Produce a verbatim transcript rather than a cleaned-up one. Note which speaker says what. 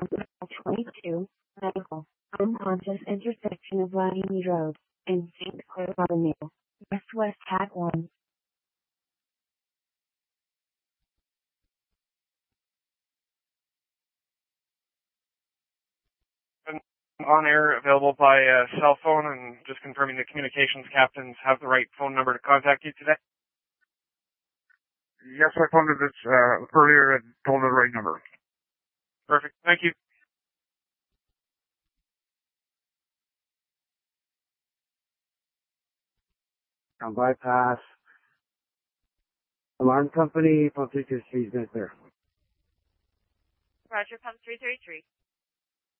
Speaker 1: on twenty-two, Medical, unconscious intersection of Vladimir Road and Saint Clair Avenue, West-West Hat one.
Speaker 2: On air, available by uh, cell phone, and just confirming the communications captains have the right phone number to contact you today.
Speaker 3: Yes, I phoned it uh, earlier and told it the right number.
Speaker 2: Perfect. Thank you.
Speaker 4: On bypass. Alarm company, pump three two three is there.
Speaker 5: Roger, pump three three three.